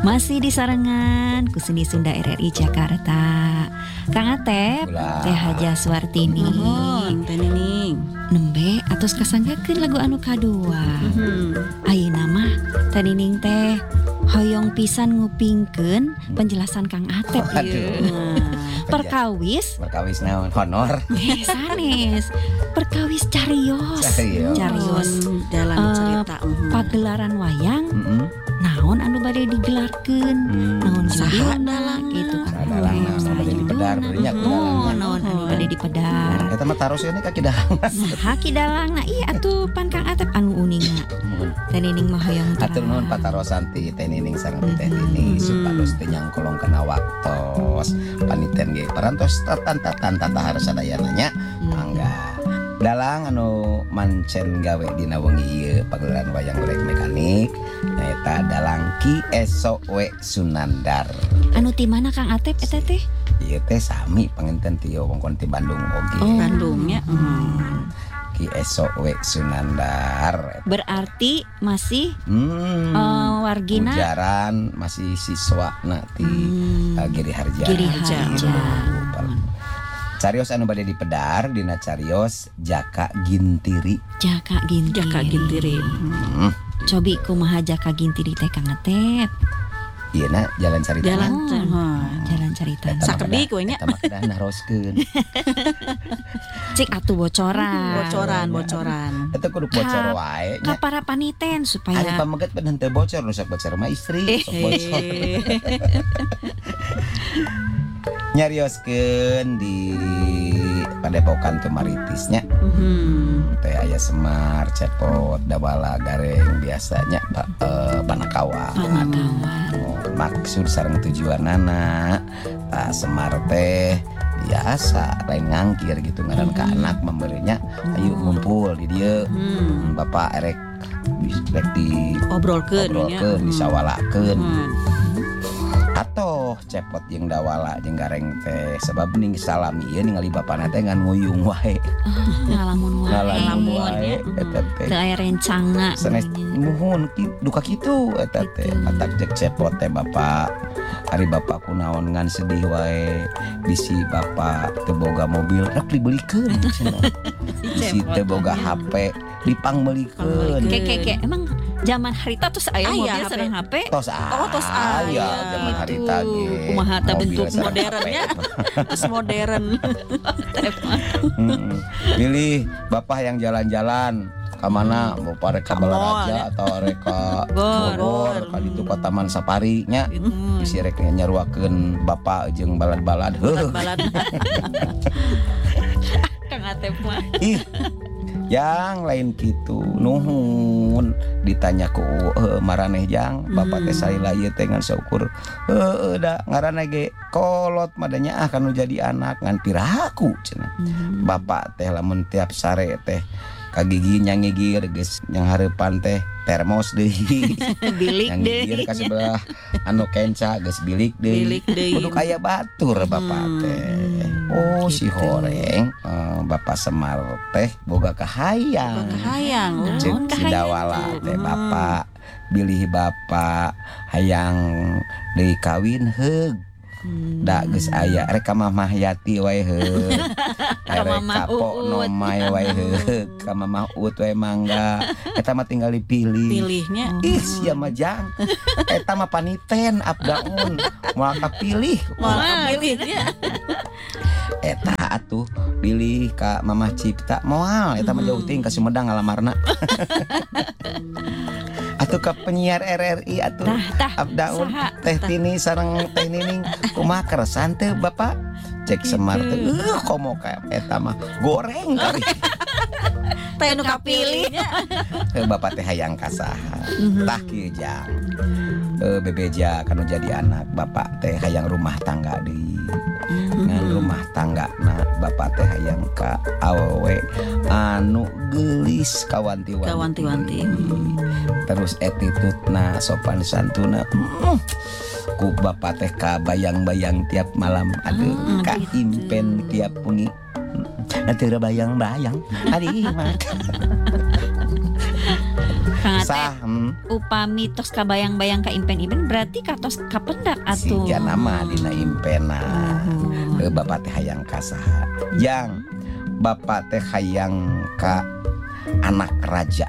Masih di sarengan ku Seni Sunda RRI Jakarta. Kang Atep, Teh Haja Suwartini. Teh Nining. Nembe atos kasanggakeun lagu anu kadua. Ayeuna mah Teh Nining teh hoyong pisan ngupingkeun penjelasan Kang Atep ieu. Perkawis naon honor. Sanes. Perkawis carios. Dalam cerita. Pagelaran wayang. Naon anu bade digelarkeun, naon judulna gitu kan. Dalang naon bade dipedar berinya ku dalang. Naon anu bade dipedar. Eta mah taros ini kaki dalang. Haki dalang. Nah iya atuh pan Kang Atep anu uningna. Teh Nining mah hoyong terang. Atur nuhun patarosan ti Teh Nining sareng Teh Nining supados teu nyangkolong kana waktos. Paniten ge parantos tatan harus sadayana nya. Mangga. Dalang anu mancen gawe dina wengi ieu pagelaran wayang golek mekanik nyaeta dalang Ki Eso we Sunandar. Anu ti mana Kang Atep eta teh? Ieu teh sami panginten ti wongkon ti Bandung oge. Bandung nya. Ki Eso we Sunandar. Berarti masih wargina ujaran masih siswana ti Giri Harja. Giri Harja. Carios anu bade dipedar dina carios Jaka Gintiri. Jaka Gintiri. Cobi kumaha Jaka Gintiri teh Kang Atep? Ieu na jalan carita. Jalan carita. Sakedi kowe nya. Eta mah kedah naroskeun. Cik atuh bocoran. Eta kudu bocor wae nya. Ka para paniten supaya Ari pameget beun teu bocor, nu sok bocor mah istri, sok bocor. Nyarioskeun di Padepokan Tumaritisnya. Teh aya Semar, Cepot, Dawala, Gareng biasanya Panakawan. Maksud sareng tujuanana Semar teh biasa lain ngangkir gitu ngaran ka anak memberinya ayo ngumpul di dieu. Bapak erek di obrolkeun disawalakeun. Atoh Cepot jeung Dawala jeung Gareng teh sebab ning salami ieu ningali bapana teh ngan nguyung wae. Ngalamun wae eta teh. Teu aya rencangna. Sanes nuhun duka kitu eta teh. Matak jeung Cepot teh bapak ari bapak kunaon ngan sedih wae bisi bapak teu boga mobil rek dibelikeun cenah. Bisi teu boga HP dipangbelikeun. Keke emang zaman harita terus aya mobil sareng HP? Tos aya zaman harita ge. Kumaha teh bentuk modernnya? Terus modern. Pilih bapak yang jalan-jalan ka mana mau pare ka Balaraja atau reka Bogor ka ditu ka Taman Safari nya bisi rek nyaruakeun bapak jeung balad-balad. Kang Atep mah. Yang lain gitu nuhun ditanya ku maraneh jang bapak teh salila ieu teh ngan syukur da ngaranna ge kolot madanya kanu jadi anak ngan piraku cenah. Bapak teh lamun tiap sare teh ka gigi nyangigir geus yang hareupan teh termos deui. Bilik deui. Nyangigir ka sebelah anu kenca geus bilik deui. Kudu aya batur bapak teh. Oh si horeng bapak Semar teh boga kahayang. Cek si Dawala teh bapak bilih bapak hayang deui kawin heug. Da geus aya rek ka Mamah Yati wae heug. Rek ka Pok Nomai wae heug. Ka Mamah Ut wae mangga. Eta mah tinggal dipilih. Pilihnya. Ih sia mah jang. Eta mah paniten abdaun. Moal kapilih. Pilihnya. Eta atuh pilih ka Mamah Cipta moal eta mah jauh ting ka Sumedang ngalamarna. Atuh ka penyiar RRI atuh abdaun Teh Tini sareng Teh Nining kumaha keresan teh Bapak cek Semar teh komo ka eta mah goreng kali. Teh nu kapilihnya. Bapak teh hayang kasaha tah kieu jang. Bebeja kanu jadi anak bapak teh hayang rumah tangga deui. Ngan rumah tangga na bapak teh hayang ka awewe anu geulis kawanti-wanti. Terus attitude-na sopan santuna ku bapak teh ka bayang-bayang tiap malam aduh ka impen tiap pungi nanti bayang-bayang adi mah Kang Ate, Sah upami tos kabayang-bayang ka impen-impen berarti katos kapendak si atuh. nama dina impena. Bapak teh hayang ka saha? Yang bapak teh hayang ka anak raja.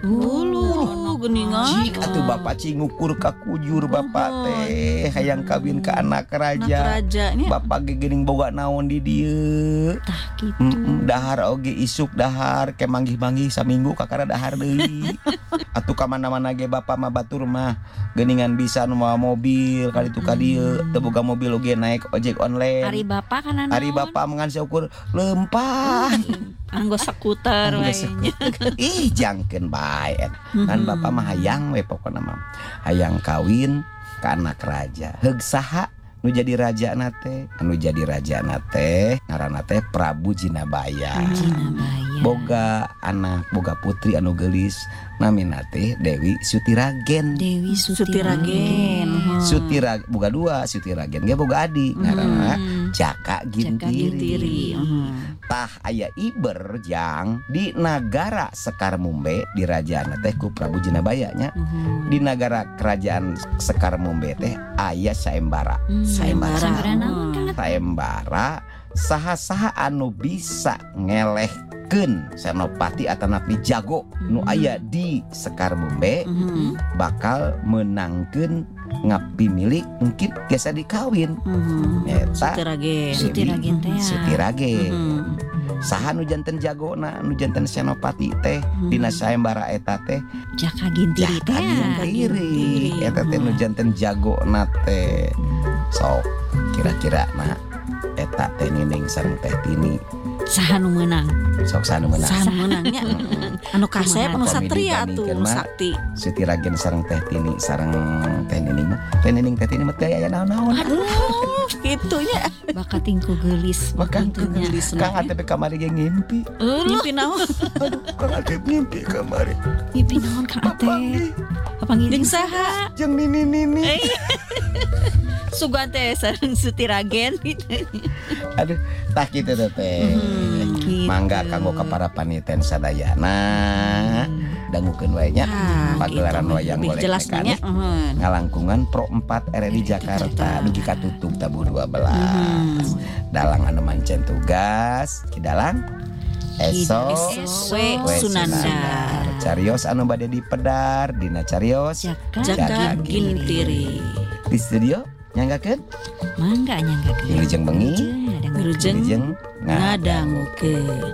Ulu geningan. Cik atuh bapak cing ngukur ka kujur bapak teh hayang kawin ka anak Anak raja. rajanya. Bapak ge geuning boga naon di dieu. Tah gitu. Dahar oge isuk dahar ke manggih-manggih saminggu kakara dahar deui. Atuh ka mana-mana ge bapak mah batur mah geuningan bisa nu mawa mobil kali itu ka dieu teu boga mobil oge naik ojek online. Ari bapak kana naon? Ari bapak mengan ukur lempah. Anggo skuter Anggo we. Ih jangkeun bae. Kan bapak mah hayang we pokona mah. Hayang kawin ka anak raja. Heug saha nu jadi raja nate? Anu jadi raja nate ngaranna teh Prabu Jinabaya. Jinabaya. Boga anak, boga putri anu geulis namina teh Dewi Sutiragen. Dewi Sutiragen. Sutira boga dua, Sutiragen ge boga adik ngaranna Jaka Gintiri. Tah aya Iber jang di nagara Sekar Mumbe di rajaan teh ku Prabu Jinabaya nya. Di negara kerajaan Sekar Mumbe teh aya Saembara. Saembara naon Kang Ate? Saembara saha-saha anu bisa ngelehkeun senopati atau napi jago nu aya di Sekar Mumbe bakal menangkeun ngapi milik mungkin biasa dikawin. Eta Sutiragen. Sutiragen teh. Sutiragen. Saha nu janten jagona nu janten senopati teh dina saembara eta teh Jaka Gintiri teh. Jaka Gintiri eta teh nu janten jagona teh. Sok kira-kira nah eta teh Nining sareng Teh Tini Saha nu meunang? sok sanu menang. Saha menangnya? Anu kasep anu satria tuh Dibandingkeun mah, sakti. Sutiragen sareng Teh Tini sareng Teh Nining mah. Teh Nining Teh Tini mah teh aya naon-naon. Aduh, gitunya. Bakat tingku geulis. Makan tentunya. Kang Atep kamari ge ngimpi. Nyimpi naon? Aduh, Kang Atep ngimpi kamari. Mimpi naon Kang Ate? Papanggih Jeung saha? Jeung Nini. Sugan teh sareng Sutiragen. Aduh, tah kitu teh. Gitu. Mangga kanggo ka para paniten sadayana. Dangukeun wae nya pagelaran wayang Lebih golek jelas mekanik. nya. Ngalangkungan Pro 4 RRI Jakarta dugi katutup tabu 12. Dalang anu mancen tugas Kidalang Esok We Sunanda. Carios anu bade di Pedar dina carios Jaka Gintiri. di studio nyanggakeun Mangga nyanggakeun. wilujeng bengi Wilujeng wilujeng ngadangukeun.